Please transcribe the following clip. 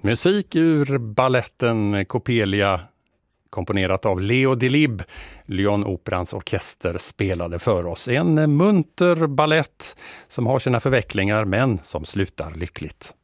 Musik ur balletten Coppelia, komponerat av Leo Delibes. Lyon-operans orkester spelade för oss. En munter ballett som har sina förvecklingar men som slutar lyckligt.